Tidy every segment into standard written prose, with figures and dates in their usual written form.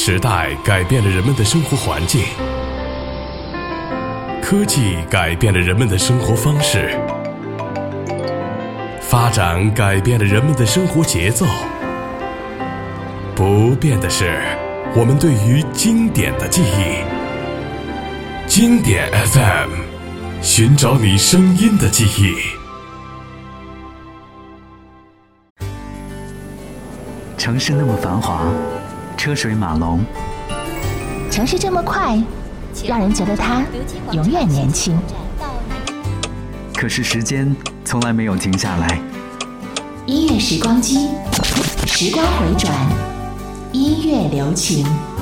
时代改变了人们的生活环境，科技改变了人们的生活方式，发展改变了人们的生活节奏。不变的是我们对于经典的记忆。经典 FM， 寻找你声音的记忆。 城市那么繁华，车水马龙， 城市这么快，让人觉得它永远年轻。 可是时间从来没有停下来。 音乐时光机，时光回转，音乐留情。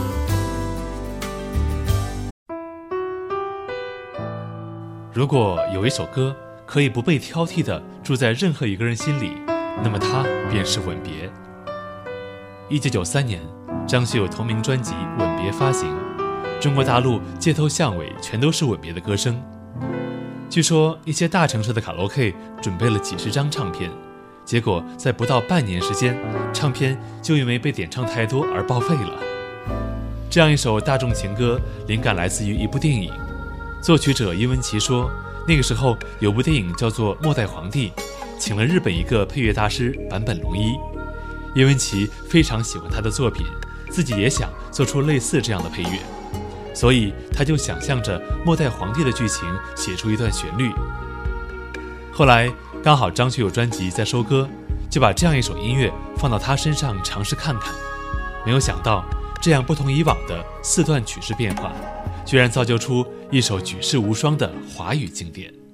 如果有一首歌可以不被挑剔地住在任何一个人心里，那么它便是《吻别》。1993年，张学友同名专辑《吻别》发行，中国大陆街头巷尾全都是吻别的歌声。据说一些大城市的卡拉 OK 准备了几十张唱片，结果在不到半年时间，唱片就因为被点唱太多而报废了。这样一首大众情歌，灵感来自于一部电影。作曲者殷文琪说，那个时候有部电影叫做《末代皇帝》，请了日本一个配乐大师坂本龙一。殷文琪非常喜欢他的作品，自己也想做出类似这样的配乐，所以他就想象着末代皇帝的剧情写出一段旋律。后来刚好张学友专辑在收歌，就把这样一首音乐放到他身上尝试看看。没有想到这样不同以往的4段曲式变化，居然造就出一首举世无双的华语经典。